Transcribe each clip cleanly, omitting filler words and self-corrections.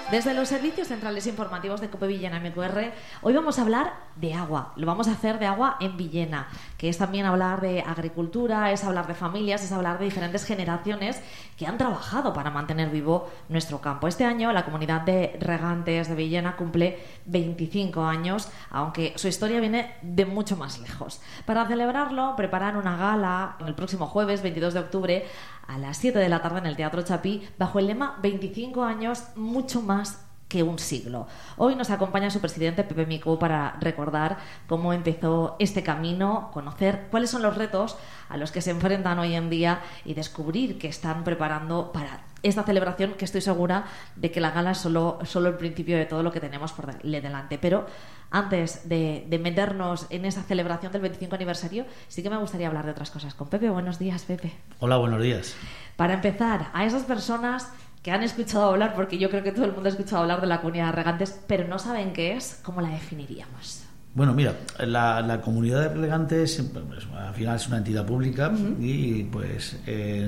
Desde los servicios centrales informativos de COPE Villena MQR, hoy vamos a hablar de agua. Lo vamos a hacer de agua en Villena, que es también hablar de agricultura, es hablar de familias, es hablar de diferentes generaciones que han trabajado para mantener vivo nuestro campo. Este año la comunidad de regantes de Villena cumple 25 años, aunque su historia viene de mucho más lejos. Para celebrarlo, preparan una gala el próximo jueves 22 de octubre a las 7 de la tarde en el Teatro Chapí, bajo el lema 25 años, mucho más que un siglo. Hoy nos acompaña su presidente Pepe Micó para recordar cómo empezó este camino, conocer cuáles son los retos a los que se enfrentan hoy en día y descubrir que están preparando para esta celebración, que estoy segura de que la gala es solo el principio de todo lo que tenemos por delante. Pero antes de meternos en esa celebración del 25 aniversario, sí que me gustaría hablar de otras cosas con Pepe. Buenos días, Pepe. Hola, buenos días. Para empezar, a esas personas que han escuchado hablar, porque yo creo que todo el mundo ha escuchado hablar de la comunidad de regantes, pero no saben qué es, ¿cómo la definiríamos? Bueno, mira, la comunidad de regantes al final es una entidad pública y pues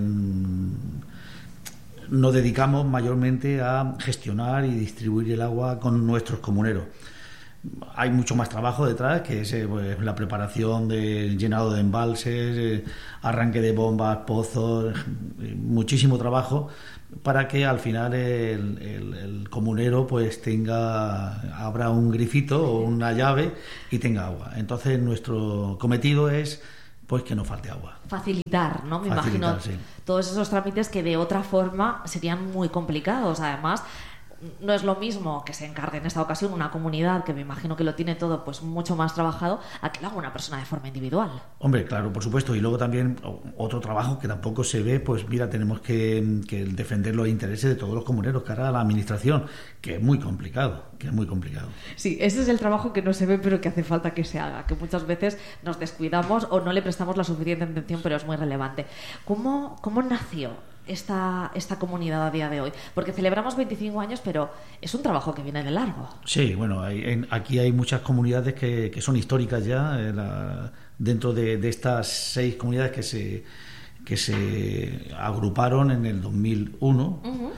nos dedicamos mayormente a gestionar y distribuir el agua con nuestros comuneros. Hay mucho más trabajo detrás, que es pues, la preparación del llenado de embalses, arranque de bombas, pozos, muchísimo trabajo para que al final el comunero pues abra un grifito o una llave y tenga agua. Entonces nuestro cometido es pues que no falte agua. Facilitar, ¿no? Me imagino sí. Todos esos trámites que de otra forma serían muy complicados. Además, no es lo mismo que se encargue en esta ocasión una comunidad, que me imagino que lo tiene todo pues mucho más trabajado, a que lo haga una persona de forma individual. Hombre, claro, por supuesto. Y luego también otro trabajo que tampoco se ve, pues mira, tenemos que defender los intereses de todos los comuneros cara a la administración, que es muy complicado, Sí, ese es el trabajo que no se ve, pero que hace falta que se haga, que muchas veces nos descuidamos o no le prestamos la suficiente atención, pero es muy relevante. ¿Cómo nació esta comunidad a día de hoy? Porque celebramos 25 años, pero es un trabajo que viene de largo. Sí, bueno, aquí hay muchas comunidades que son históricas ya, dentro de estas 6 comunidades que se agruparon en el 2001. Uh-huh.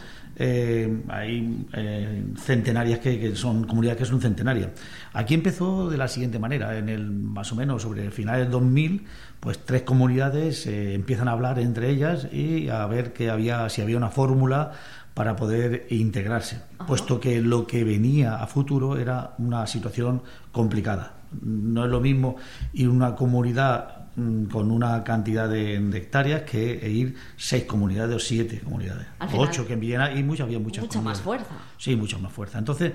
Hay centenarias que son comunidades que son centenarias. Aquí empezó de la siguiente manera: más o menos sobre el final del 2000, pues 3 comunidades empiezan a hablar entre ellas y a ver si había una fórmula para poder integrarse, puesto que lo que venía a futuro era una situación complicada. No es lo mismo ir a una comunidad con una cantidad de hectáreas que ir 6 comunidades o 7 comunidades, 8 que en Villena, y había mucha más fuerza. Sí, mucha más fuerza. Entonces,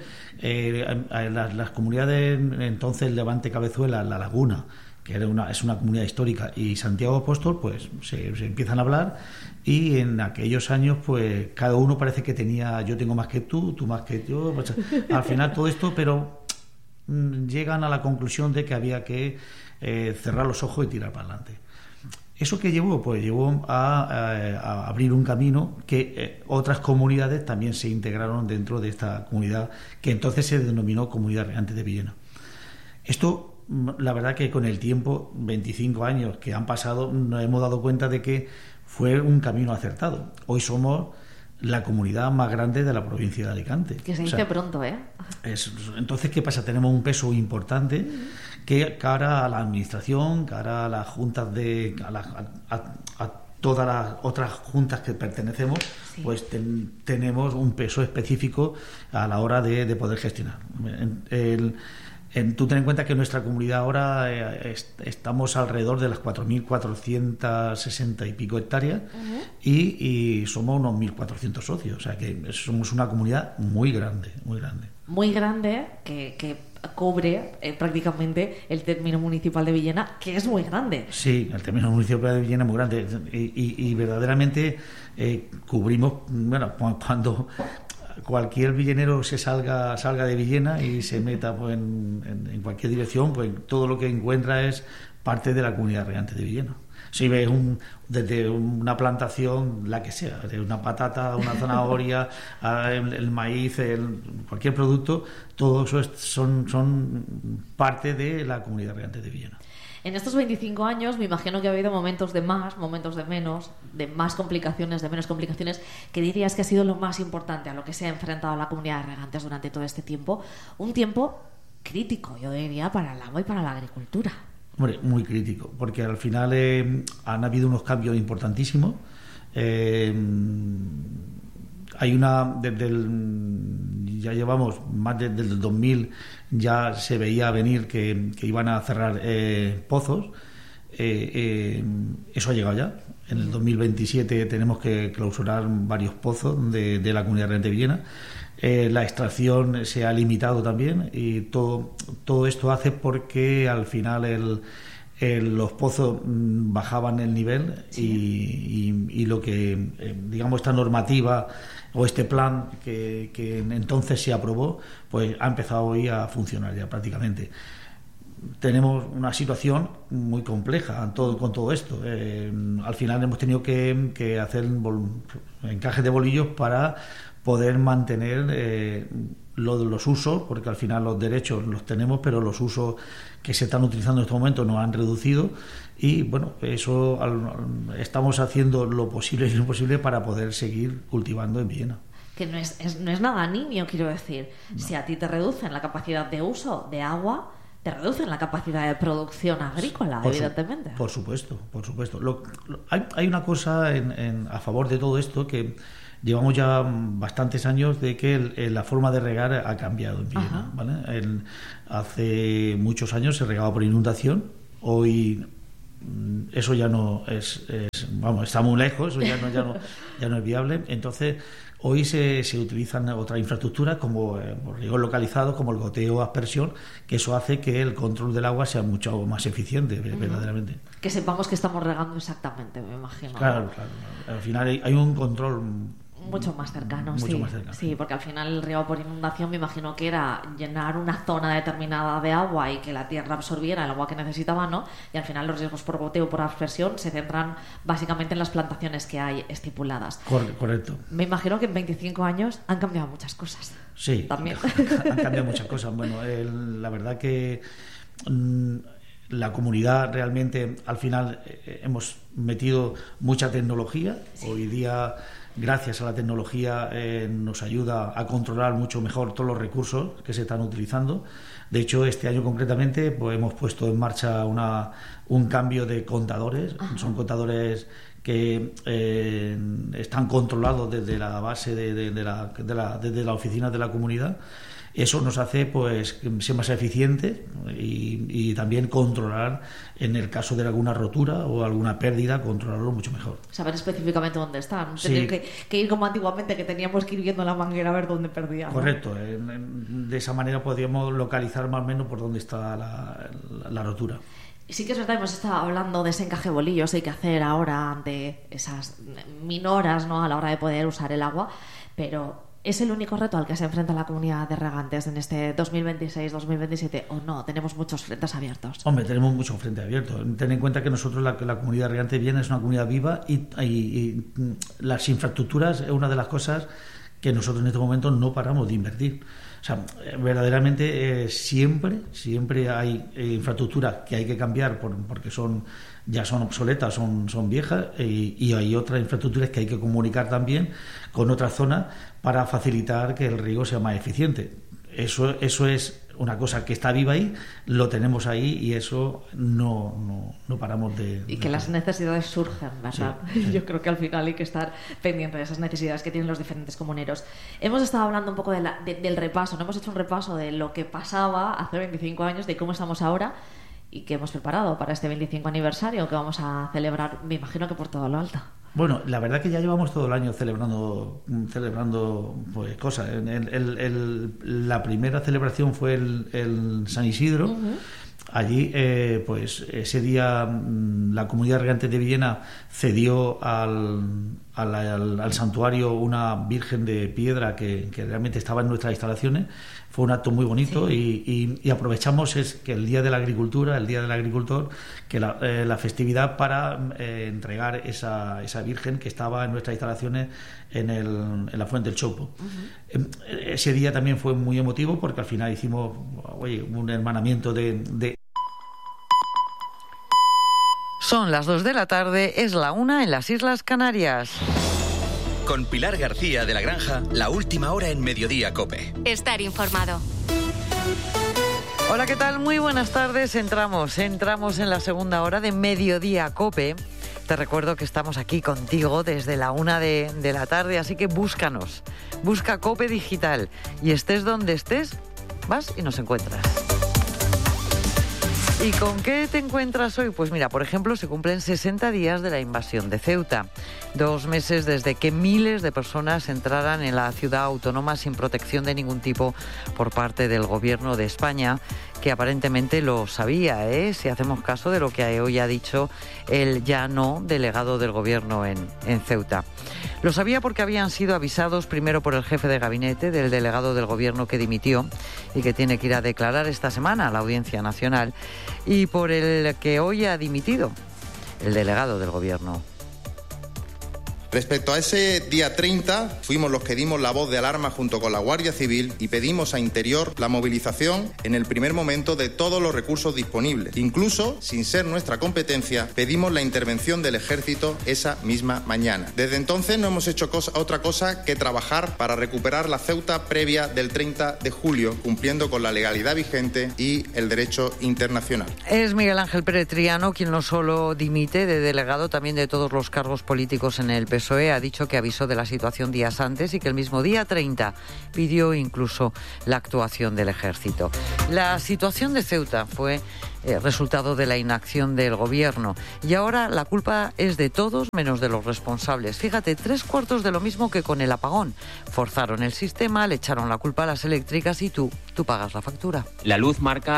las comunidades, entonces Levante Cabezuela, La Laguna, que es una comunidad histórica, y Santiago Apóstol, pues se empiezan a hablar, y en aquellos años pues cada uno parece que tenía, yo tengo más que tú más que yo, pues, al final todo esto, pero llegan a la conclusión de que había que cerrar los ojos y tirar para adelante. ¿Eso qué llevó? Pues llevó a abrir un camino que otras comunidades también se integraron dentro de esta comunidad, que entonces se denominó Comunidad Regante de Villena. Esto, la verdad que con el tiempo, 25 años que han pasado, nos hemos dado cuenta de que fue un camino acertado. Hoy somos la comunidad más grande de la provincia de Alicante. Que se dice pronto, ¿eh? Entonces, ¿qué pasa? Tenemos un peso importante que cara a la administración, cara a las juntas a todas las otras juntas que pertenecemos, sí. Pues tenemos un peso específico a la hora de poder gestionar. Tú ten en cuenta que en nuestra comunidad ahora estamos alrededor de las 4.460 y pico hectáreas, uh-huh. y somos unos 1.400 socios, o sea que somos una comunidad muy grande. Muy grande, que cubre prácticamente el término municipal de Villena, que es muy grande. Sí, el término municipal de Villena es muy grande y verdaderamente cubrimos, bueno, cuando cualquier villenero se salga de Villena y se meta pues, en cualquier dirección, pues todo lo que encuentra es parte de la comunidad regante de Villena. Si ves desde una plantación, la que sea, de una patata, una zanahoria, el maíz, cualquier producto, todo eso son parte de la comunidad regante de Villena. En estos 25 años me imagino que ha habido momentos de más, momentos de menos, de más complicaciones, de menos complicaciones. ¿Qué dirías que ha sido lo más importante a lo que se ha enfrentado la comunidad de regantes durante todo este tiempo? Un tiempo crítico, yo diría, para el agua y para la agricultura. Hombre, muy crítico, porque al final han habido unos cambios importantísimos. Hay ya llevamos más desde el 2000, ya se veía venir que iban a cerrar pozos. Eso ha llegado ya. En el 2027 tenemos que clausurar varios pozos de la Comunidad de Regante de Villena. La extracción se ha limitado también, y todo esto hace porque al final los pozos bajaban el nivel, y lo que digamos, esta normativa o este plan que entonces se aprobó, pues ha empezado hoy a funcionar ya prácticamente. Tenemos una situación muy compleja con todo esto. Al final hemos tenido que hacer encajes de bolillos para poder mantener los usos, porque al final los derechos los tenemos, pero los usos que se están utilizando en estos momentos nos han reducido, y bueno, eso estamos haciendo lo posible y lo imposible para poder seguir cultivando en Villena. Que no es nada nimio, quiero decir. No. Si a ti te reducen la capacidad de uso de agua, te reducen la capacidad de producción agrícola, evidentemente. Por supuesto. Hay una cosa a favor de todo esto, que llevamos ya bastantes años de que la forma de regar ha cambiado en Villena, ¿vale? Hace muchos años se regaba por inundación. Hoy eso ya no es está muy lejos, eso ya no es viable. Entonces hoy se utilizan otras infraestructuras como riego localizado, como el goteo a aspersión, que eso hace que el control del agua sea mucho más eficiente, verdaderamente. Que sepamos que estamos regando exactamente, me imagino. Claro. Al final hay un control mucho más cercano. Más cercano. Sí, porque al final el riego por inundación me imagino que era llenar una zona determinada de agua y que la tierra absorbiera el agua que necesitaba, ¿no? Y al final los riesgos por goteo, por aspersión, se centran básicamente en las plantaciones que hay estipuladas. Correcto. Me imagino que en 25 años han cambiado muchas cosas. Sí, también. Han cambiado muchas cosas. Bueno, la verdad que la comunidad realmente, al final, hemos metido mucha tecnología. Sí. Hoy día, gracias a la tecnología, nos ayuda a controlar mucho mejor todos los recursos que se están utilizando. De hecho, este año concretamente, pues hemos puesto en marcha un cambio de contadores. Ajá. Son contadores que están controlados desde la base desde la oficina de la comunidad. Eso nos hace pues ser más eficientes y también controlar, en el caso de alguna rotura o alguna pérdida, controlarlo mucho mejor. Saber específicamente dónde están. Sí. Tener que ir como antiguamente, que teníamos que ir viendo la manguera a ver dónde perdíamos. Correcto. De esa manera podríamos localizar más o menos por dónde está la rotura. Sí que es verdad, hemos estado hablando de ese encaje de bolillos que hay que hacer ahora ante esas minoras, ¿no?, a la hora de poder usar el agua, pero ¿es el único reto al que se enfrenta la comunidad de regantes en este 2026-2027 o no? ¿Tenemos muchos frentes abiertos? Hombre, tenemos muchos frentes abiertos. Ten en cuenta que nosotros, la comunidad de regantes de Villena es una comunidad viva, y las infraestructuras es una de las cosas que nosotros en este momento no paramos de invertir. O sea, verdaderamente siempre hay infraestructuras que hay que cambiar porque ya son obsoletas, son viejas, y hay otras infraestructuras que hay que comunicar también con otras zonas para facilitar que el riego sea más eficiente. Eso es una cosa que está viva ahí, lo tenemos ahí, y eso no paramos de... Y que las necesidades surgen, ¿verdad? Sí. Yo creo que al final hay que estar pendiente de esas necesidades que tienen los diferentes comuneros. Hemos estado hablando un poco del repaso, ¿no? Hemos hecho un repaso de lo que pasaba hace 25 años, de cómo estamos ahora y qué hemos preparado para este 25 aniversario que vamos a celebrar, me imagino que por todo lo alto. Bueno, la verdad que ya llevamos todo el año celebrando pues cosas. La primera celebración fue el San Isidro. Uh-huh. Allí, pues ese día la comunidad de regantes de Villena cedió al santuario una Virgen de piedra que realmente estaba en nuestras instalaciones. Fue un acto muy bonito. Sí. y aprovechamos que el Día de la Agricultura, el Día del Agricultor, que la festividad para entregar esa Virgen que estaba en nuestras instalaciones en la Fuente del Chopo. Uh-huh. Ese día también fue muy emotivo porque al final hicimos un hermanamiento de Son las 2 de la tarde, es la 1 en las Islas Canarias. Con Pilar García de la Granja, la última hora en Mediodía COPE. Estar informado. Hola, ¿qué tal? Muy buenas tardes. Entramos en la segunda hora de Mediodía COPE. Te recuerdo que estamos aquí contigo desde la 1 de la tarde, así que búscanos. Busca COPE Digital y estés donde estés, vas y nos encuentras. ¿Y con qué te encuentras hoy? Pues mira, por ejemplo, se cumplen 60 días de la invasión de Ceuta. 2 meses desde que miles de personas entraran en la ciudad autónoma sin protección de ningún tipo por parte del gobierno de España, que aparentemente lo sabía, si hacemos caso de lo que hoy ha dicho el ya no delegado del gobierno en Ceuta. Lo sabía porque habían sido avisados primero por el jefe de gabinete del delegado del gobierno que dimitió y que tiene que ir a declarar esta semana a la Audiencia Nacional, y por el que hoy ha dimitido el delegado del gobierno. Respecto a ese día 30, fuimos los que dimos la voz de alarma junto con la Guardia Civil y pedimos a Interior la movilización en el primer momento de todos los recursos disponibles. Incluso, sin ser nuestra competencia, pedimos la intervención del Ejército esa misma mañana. Desde entonces no hemos hecho otra cosa que trabajar para recuperar la Ceuta previa del 30 de julio, cumpliendo con la legalidad vigente y el derecho internacional. Es Miguel Ángel Pérez Triano quien no solo dimite de delegado, también de todos los cargos políticos en el PSOE. Ha dicho que avisó de la situación días antes y que el mismo día 30 pidió incluso la actuación del Ejército. La situación de Ceuta fue resultado de la inacción del gobierno y ahora la culpa es de todos menos de los responsables. Fíjate, 3/4 de lo mismo que con el apagón. Forzaron el sistema, le echaron la culpa a las eléctricas y tú pagas la factura. La luz marca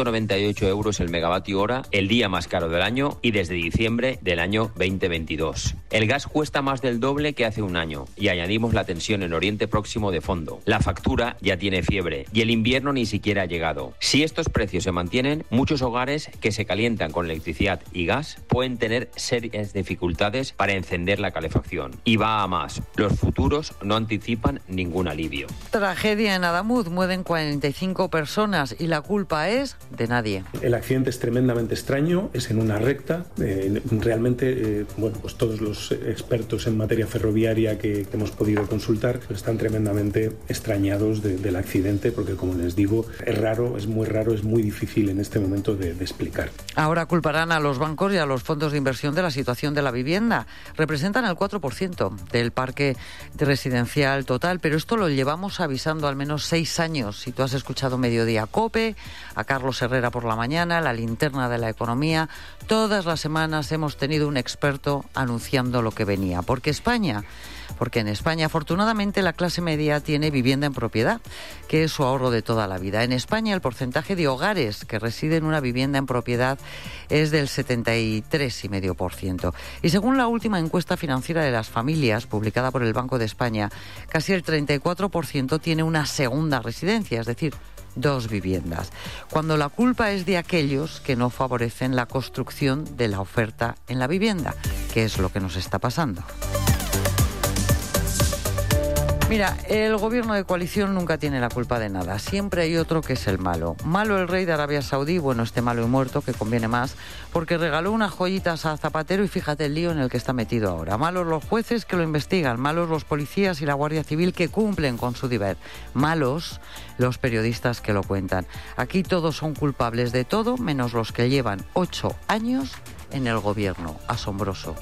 198 euros el megavatio hora, el día más caro del año y desde diciembre del año 2022. El gas cuesta más del doble que hace un año y añadimos la tensión en Oriente Próximo de fondo. La factura ya tiene fiebre y el invierno ni siquiera ha llegado. Si estos precios se mantienen, muchos hogares que se calientan con electricidad y gas pueden tener serias dificultades para encender la calefacción. Y va a más. Los futuros no anticipan ningún alivio. Tragedia en Adamuz. Mueren 45 personas y la culpa es de nadie. El accidente es tremendamente extraño. Es en una recta. Realmente, pues todos los expertos en materia ferroviaria que hemos podido consultar están tremendamente extrañados del accidente porque, como les digo, es raro, es muy difícil en este momento de explicar. Ahora culparán a los bancos y a los fondos de inversión de la situación de la vivienda. Representan el 4% del parque residencial total, pero esto lo llevamos avisando al menos 6 años. Si tú has escuchado Mediodía COPE, a Carlos Herrera por la mañana, la linterna de la economía, todas las semanas hemos tenido un experto anunciando lo que venía. Porque en España, afortunadamente, la clase media tiene vivienda en propiedad, que es su ahorro de toda la vida. En España, el porcentaje de hogares que residen en una vivienda en propiedad es del 73,5%. Y según la última encuesta financiera de las familias, publicada por el Banco de España, casi el 34% tiene una segunda residencia, es decir, 2 viviendas, cuando la culpa es de aquellos que no favorecen la construcción de la oferta en la vivienda, que es lo que nos está pasando. Mira, el gobierno de coalición nunca tiene la culpa de nada. Siempre hay otro que es el malo. Malo el rey de Arabia Saudí, bueno, este malo y muerto, que conviene más, porque regaló unas joyitas a Zapatero y fíjate el lío en el que está metido ahora. Malos los jueces que lo investigan, malos los policías y la Guardia Civil que cumplen con su deber. Malos los periodistas que lo cuentan. Aquí todos son culpables de todo, menos los que llevan 8 años en el gobierno. Asombroso.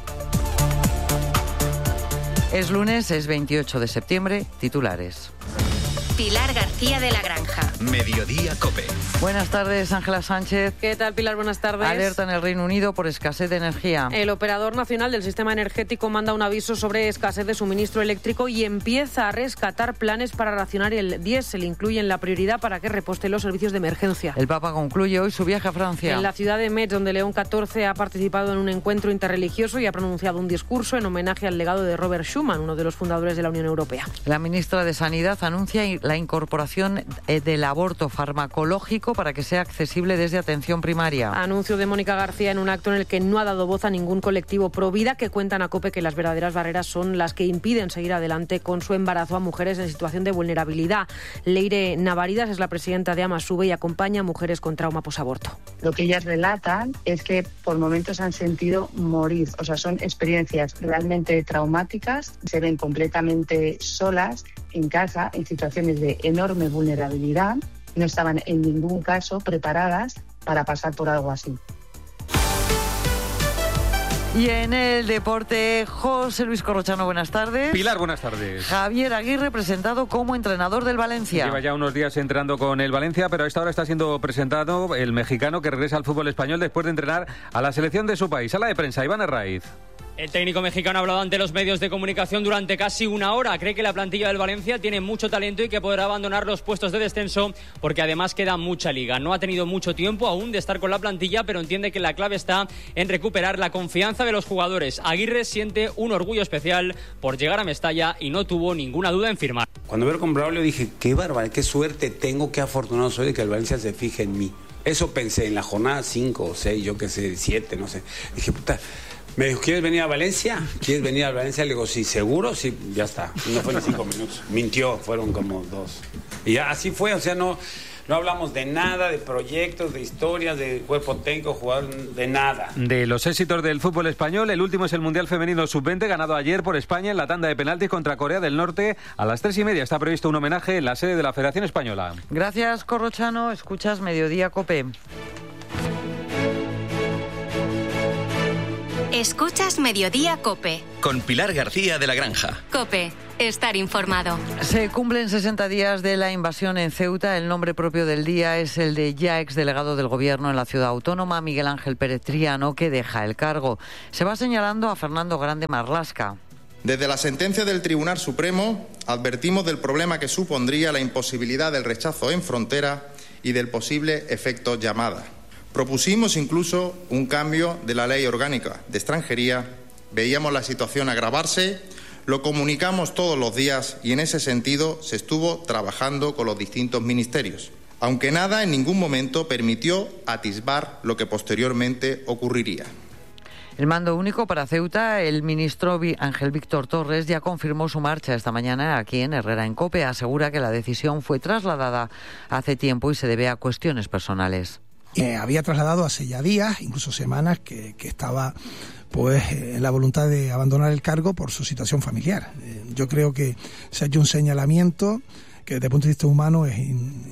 Es lunes, es 28 de septiembre, titulares. Pilar García de la Granja. Mediodía COPE. Buenas tardes, Ángela Sánchez. ¿Qué tal, Pilar? Buenas tardes. Alerta en el Reino Unido por escasez de energía. El operador nacional del sistema energético manda un aviso sobre escasez de suministro eléctrico y empieza a rescatar planes para racionar el diésel. Incluyen la prioridad para que reposte los servicios de emergencia. El Papa concluye hoy su viaje a Francia. En la ciudad de Metz, donde León XIV ha participado en un encuentro interreligioso y ha pronunciado un discurso en homenaje al legado de Robert Schuman, uno de los fundadores de la Unión Europea. La ministra de Sanidad anuncia la incorporación del aborto farmacológico para que sea accesible desde atención primaria. Anuncio de Mónica García en un acto en el que no ha dado voz a ningún colectivo pro vida, que cuentan a COPE que las verdaderas barreras son las que impiden seguir adelante con su embarazo a mujeres en situación de vulnerabilidad. Leire Navaridas es la presidenta de AMASUBE y acompaña a mujeres con trauma posaborto. Lo que ellas relatan es que por momentos han sentido morir, o sea, son experiencias realmente traumáticas, se ven completamente solas en casa en situaciones de enorme vulnerabilidad, no estaban en ningún caso preparadas para pasar por algo así. Y en el deporte, José Luis Corrochano, buenas tardes. Pilar, buenas tardes. Javier Aguirre, presentado como entrenador del Valencia. Lleva ya unos días entrenando con el Valencia, pero a esta hora está siendo presentado el mexicano que regresa al fútbol español después de entrenar a la selección de su país. Sala de prensa, Iván Herraiz. El técnico mexicano ha hablado ante los medios de comunicación durante casi una hora. Cree que la plantilla del Valencia tiene mucho talento y que podrá abandonar los puestos de descenso porque además queda mucha liga. No ha tenido mucho tiempo aún de estar con la plantilla, pero entiende que la clave está en recuperar la confianza de los jugadores. Aguirre siente un orgullo especial por llegar a Mestalla y no tuvo ninguna duda en firmar. Cuando veo con Braulio dije, qué bárbaro, qué suerte tengo, qué afortunado soy de que el Valencia se fije en mí. Eso pensé en la jornada 5 o 6, yo qué sé, 7, no sé. Dije, puta... Me dijo, ¿quieres venir a Valencia? ¿Quieres venir a Valencia? Le digo, sí, ¿seguro? Sí, ya está. No fue ni 5 minutos. Mintió, fueron como 2. Y ya, así fue, o sea, no hablamos de nada, de proyectos, de historias, de cuerpo técnico, jugador, de nada. De los éxitos del fútbol español, el último es el Mundial Femenino Sub-20, ganado ayer por España en la tanda de penaltis contra Corea del Norte. A las 3:30 está previsto un homenaje en la sede de la Federación Española. Gracias, Corrochano. Escuchas Mediodía COPE. Escuchas Mediodía COPE. Con Pilar García de la Granja. COPE. Estar informado. Se cumplen 60 días de la invasión en Ceuta. El nombre propio del día es el de ya exdelegado del Gobierno en la ciudad autónoma, Miguel Ángel Pérez Triano, que deja el cargo. Se va señalando a Fernando Grande Marlaska. Desde la sentencia del Tribunal Supremo advertimos del problema que supondría la imposibilidad del rechazo en frontera y del posible efecto llamada. Propusimos incluso un cambio de la Ley Orgánica de Extranjería. Veíamos la situación agravarse, lo comunicamos todos los días y en ese sentido se estuvo trabajando con los distintos ministerios, aunque nada en ningún momento permitió atisbar lo que posteriormente ocurriría. El mando único para Ceuta, el ministro Ángel Víctor Torres ya confirmó su marcha esta mañana aquí en Herrera en COPE. Asegura que la decisión fue trasladada hace tiempo y se debe a cuestiones personales. Había trasladado hace ya días, incluso semanas, que estaba pues en la voluntad de abandonar el cargo por su situación familiar. Yo creo que se ha hecho un señalamiento que desde el punto de vista humano es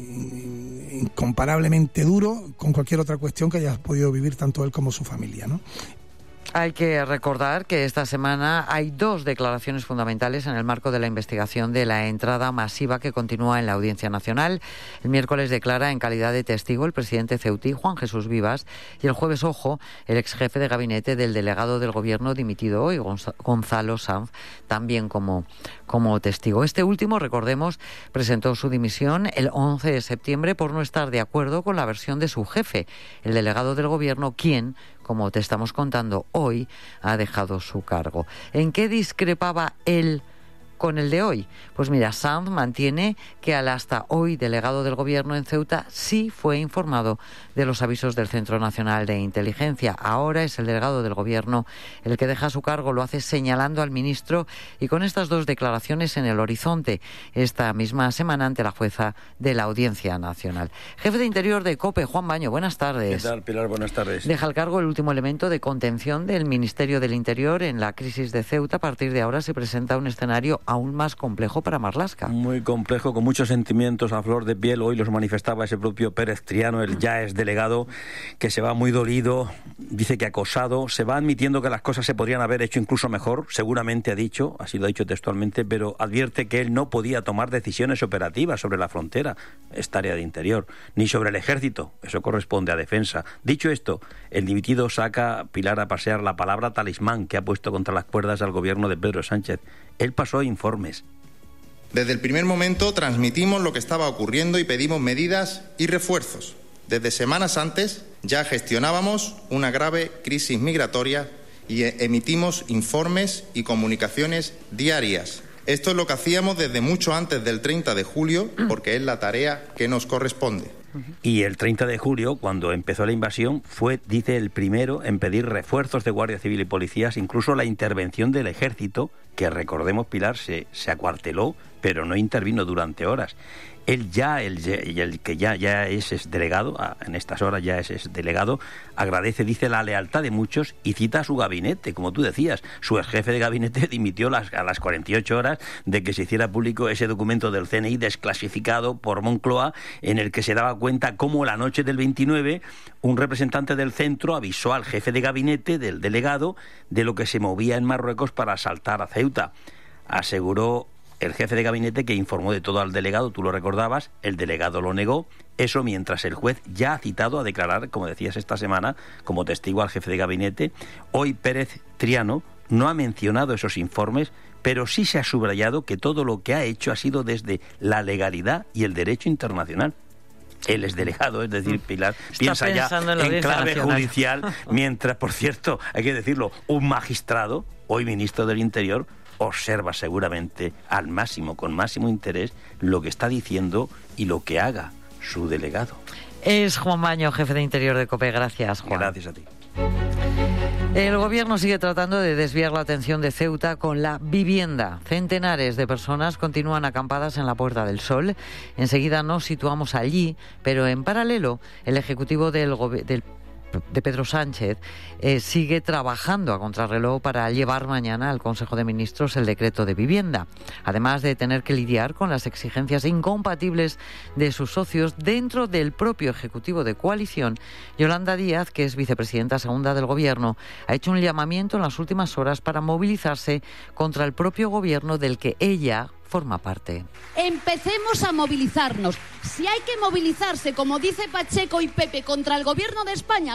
incomparablemente duro con cualquier otra cuestión que haya podido vivir tanto él como su familia, ¿no? Hay que recordar que esta semana hay 2 declaraciones fundamentales en el marco de la investigación de la entrada masiva que continúa en la Audiencia Nacional. El miércoles declara en calidad de testigo el presidente ceutí, Juan Jesús Vivas, y el jueves, el ex jefe de gabinete del delegado del Gobierno dimitido hoy, Gonzalo Sanz, también como testigo. Este último, recordemos, presentó su dimisión el 11 de septiembre por no estar de acuerdo con la versión de su jefe, el delegado del Gobierno, quien, como te estamos contando hoy, ha dejado su cargo. ¿En qué discrepaba él con el de hoy? Pues mira, Sanz mantiene que al hasta hoy delegado del Gobierno en Ceuta sí fue informado de los avisos del Centro Nacional de Inteligencia. Ahora es el delegado del Gobierno el que deja su cargo, lo hace señalando al ministro y con estas 2 declaraciones en el horizonte esta misma semana ante la jueza de la Audiencia Nacional. Jefe de Interior de COPE, Juan Baño, buenas tardes. ¿Qué tal, Pilar? Buenas tardes. Deja el cargo el último elemento de contención del Ministerio del Interior en la crisis de Ceuta. A partir de ahora se presenta un escenario aún más complejo para Marlaska. Muy complejo, con muchos sentimientos a flor de piel. Hoy los manifestaba ese propio Pérez Triano, el ya ex delegado, que se va muy dolido, dice que acosado, se va admitiendo que las cosas se podrían haber hecho incluso mejor, seguramente ha dicho, así lo ha dicho textualmente, pero advierte que él no podía tomar decisiones operativas sobre la frontera, es tarea de Interior, ni sobre el ejército, eso corresponde a Defensa. Dicho esto, el dimitido saca, Pilar, a pasear la palabra talismán que ha puesto contra las cuerdas al gobierno de Pedro Sánchez. Él pasó informes. Desde el primer momento transmitimos lo que estaba ocurriendo y pedimos medidas y refuerzos. Desde semanas antes ya gestionábamos una grave crisis migratoria y emitimos informes y comunicaciones diarias. Esto es lo que hacíamos desde mucho antes del 30 de julio, porque es la tarea que nos corresponde. Y el 30 de julio, cuando empezó la invasión, fue, dice, el primero en pedir refuerzos de Guardia Civil y policías, incluso la intervención del Ejército, que recordemos, Pilar, se acuarteló, pero no intervino durante horas. El que ya es delegado, en estas horas ya es delegado, agradece, dice, la lealtad de muchos y cita a su gabinete, como tú decías. Su ex jefe de gabinete dimitió a las 48 horas de que se hiciera público ese documento del CNI desclasificado por Moncloa, en el que se daba cuenta cómo la noche del 29 un representante del centro avisó al jefe de gabinete del delegado de lo que se movía en Marruecos para asaltar a Ceuta. Aseguró el jefe de gabinete que informó de todo al delegado, tú lo recordabas, el delegado lo negó, eso mientras el juez ya ha citado a declarar, como decías esta semana, como testigo al jefe de gabinete. Hoy Pérez Triano no ha mencionado esos informes, pero sí se ha subrayado que todo lo que ha hecho ha sido desde la legalidad y el derecho internacional. Él es delegado, es decir, Pilar piensa ya en clave judicial, mientras, por cierto, hay que decirlo, un magistrado, hoy ministro del Interior, observa seguramente con máximo interés lo que está diciendo y lo que haga su delegado. Es Juan Baño, jefe de Interior de COPE. Gracias, Juan. Gracias a ti. El gobierno sigue tratando de desviar la atención de Ceuta con la vivienda. Centenares de personas continúan acampadas en la Puerta del Sol. Enseguida nos situamos allí, pero en paralelo el Ejecutivo de Pedro Sánchez sigue trabajando a contrarreloj para llevar mañana al Consejo de Ministros el decreto de vivienda, además de tener que lidiar con las exigencias incompatibles de sus socios dentro del propio Ejecutivo de coalición. Yolanda Díaz, que es vicepresidenta segunda del Gobierno, ha hecho un llamamiento en las últimas horas para movilizarse contra el propio Gobierno del que ella forma parte. Empecemos a movilizarnos. Si hay que movilizarse, como dice Pacheco y Pepe, contra el Gobierno de España,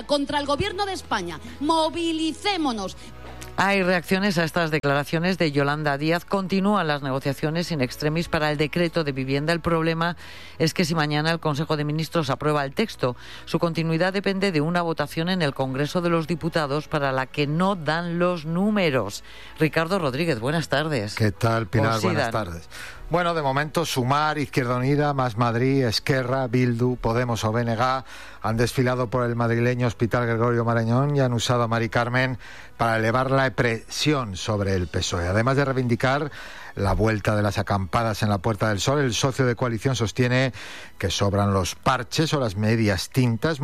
movilicémonos. Hay reacciones a estas declaraciones de Yolanda Díaz. Continúan las negociaciones in extremis para el decreto de vivienda. El problema es que si mañana el Consejo de Ministros aprueba el texto, su continuidad depende de una votación en el Congreso de los Diputados para la que no dan los números. Ricardo Rodríguez, buenas tardes. ¿Qué tal, Pilar? Buenas tardes. Bueno, de momento Sumar, Izquierda Unida, Más Madrid, Esquerra, Bildu, Podemos o BNG han desfilado por el madrileño Hospital Gregorio Marañón y han usado a Mari Carmen para elevar la presión sobre el PSOE. Además de reivindicar la vuelta de las acampadas en la Puerta del Sol, el socio de coalición sostiene que sobran los parches o las medias tintas.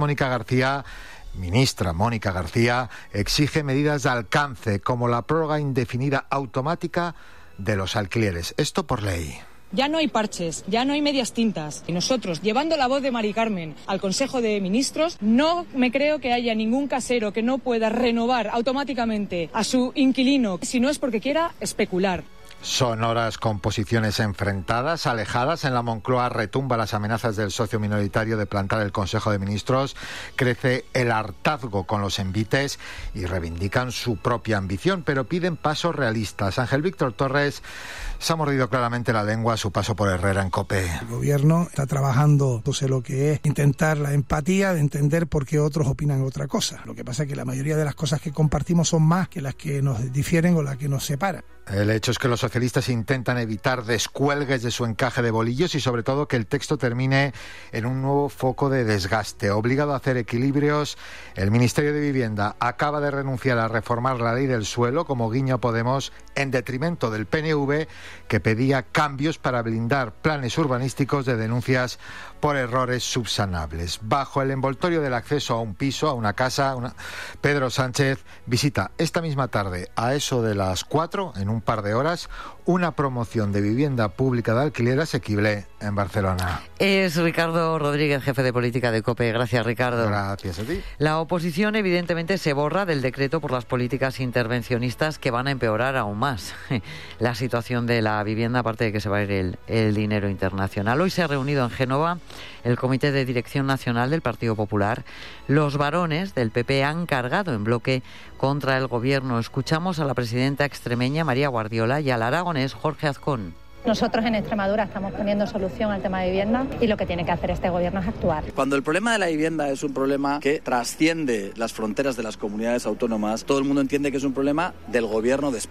Ministra Mónica García exige medidas de alcance como la prórroga indefinida automática de los alquileres. Esto por ley. Ya no hay parches, ya no hay medias tintas. Y nosotros, llevando la voz de Mari Carmen al Consejo de Ministros, no me creo que haya ningún casero que no pueda renovar automáticamente a su inquilino, si no es porque quiera especular. Son horas con posiciones enfrentadas, alejadas. En la Moncloa retumba las amenazas del socio minoritario de plantar el Consejo de Ministros. Crece el hartazgo con los envites y reivindican su propia ambición, pero piden pasos realistas. Ángel Víctor Torres se ha mordido claramente la lengua a su paso por Herrera en COPE. El gobierno está trabajando, no sé lo que es, intentar la empatía, de entender por qué otros opinan otra cosa. Lo que pasa es que la mayoría de las cosas que compartimos son más que las que nos difieren o las que nos separan. El hecho es que los socialistas intentan evitar descuelgues de su encaje de bolillos y sobre todo que el texto termine en un nuevo foco de desgaste. Obligado a hacer equilibrios, el Ministerio de Vivienda acaba de renunciar a reformar la ley del suelo como guiño a Podemos en detrimento del PNV, que pedía cambios para blindar planes urbanísticos de denuncias por errores subsanables. Bajo el envoltorio del acceso a un piso, a una casa, Pedro Sánchez visita esta misma tarde, a eso de las 4, en un par de horas, una promoción de vivienda pública de alquiler asequible en Barcelona. Es Ricardo Rodríguez, jefe de política de COPE. Gracias, Ricardo. Gracias a ti. La oposición evidentemente se borra del decreto por las políticas intervencionistas que van a empeorar aún más la situación de la vivienda, aparte de que se va a ir el dinero internacional. Hoy se ha reunido en Génova el Comité de Dirección Nacional del Partido Popular. Los varones del PP han cargado en bloque contra el gobierno. Escuchamos a la presidenta extremeña María Guardiola y al aragonés Jorge Azcón. Nosotros en Extremadura estamos poniendo solución al tema de vivienda y lo que tiene que hacer este gobierno es actuar. Cuando el problema de la vivienda es un problema que trasciende las fronteras de las comunidades autónomas, todo el mundo entiende que es un problema del gobierno de España.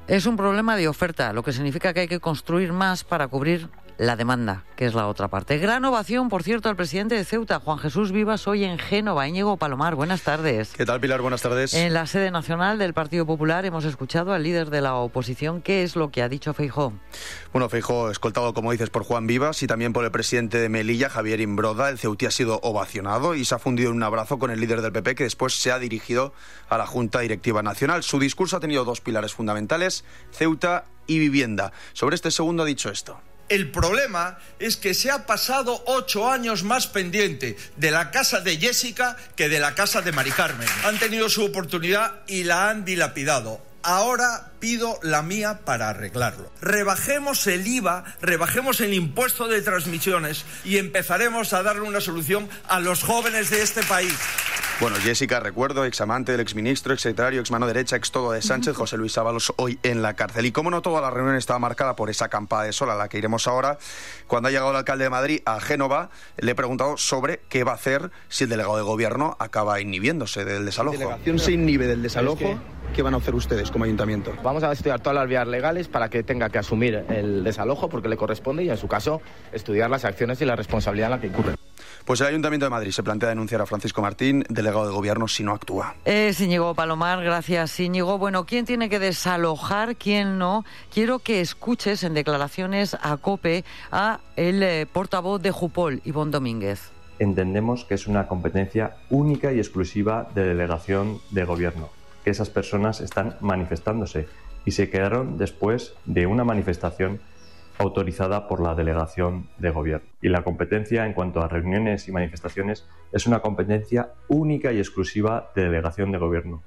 Es un problema de oferta, lo que significa que hay que construir más para cubrir la demanda, que es la otra parte. Gran ovación, por cierto, al presidente de Ceuta, Juan Jesús Vivas, hoy en Génova. Íñigo Palomar, buenas tardes. ¿Qué tal, Pilar? Buenas tardes. En la sede nacional del Partido Popular hemos escuchado al líder de la oposición. ¿Qué es lo que ha dicho Feijóo? Bueno, Feijóo, escoltado, como dices, por Juan Vivas y también por el presidente de Melilla, Javier Imbroda. El ceutí ha sido ovacionado y se ha fundido en un abrazo con el líder del PP, que después se ha dirigido a la Junta Directiva Nacional. Su discurso ha tenido dos pilares fundamentales: Ceuta y vivienda. Sobre este segundo ha dicho esto. El problema es que se ha pasado 8 años más pendiente de la casa de Jessica que de la casa de Mari Carmen. Han tenido su oportunidad y la han dilapidado. Ahora pido la mía para arreglarlo. Rebajemos el IVA, rebajemos el impuesto de transmisiones y empezaremos a darle una solución a los jóvenes de este país. Bueno, Jessica, recuerdo, examante del exministro, exsecretario, exmano derecha, ex todo de Sánchez, José Luis Ábalos, hoy en la cárcel. Y como no, toda la reunión estaba marcada por esa acampada de sol a la que iremos ahora. Cuando ha llegado el alcalde de Madrid a Génova, le he preguntado sobre qué va a hacer si el delegado de gobierno acaba inhibiéndose del desalojo. Si la delegación se inhibe del desalojo, ¿qué van a hacer ustedes como ayuntamiento? Vamos a estudiar todas las vías legales para que tenga que asumir el desalojo porque le corresponde y, en su caso, estudiar las acciones y la responsabilidad en la que incurre. Pues el Ayuntamiento de Madrid se plantea denunciar a Francisco Martín, delegado de gobierno, si no actúa. Íñigo Palomar, gracias, Íñigo. Bueno, ¿quién tiene que desalojar, quién no? Quiero que escuches en declaraciones a COPE a el portavoz de Jupol, Ivonne Domínguez. Entendemos que es una competencia única y exclusiva de delegación de gobierno, que esas personas están manifestándose y se quedaron después de una manifestación autorizada por la delegación de gobierno. Y la competencia en cuanto a reuniones y manifestaciones es una competencia única y exclusiva de delegación de gobierno.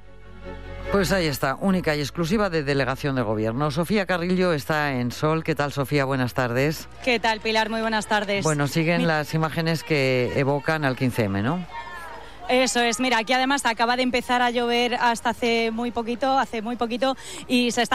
Pues ahí está, única y exclusiva de delegación de gobierno. Sofía Carrillo está en Sol. ¿Qué tal, Sofía? Buenas tardes. ¿Qué tal, Pilar? Muy buenas tardes. Bueno, siguen las imágenes que evocan al 15M, ¿no? Eso es, mira, aquí además acaba de empezar a llover hasta hace muy poquito y se están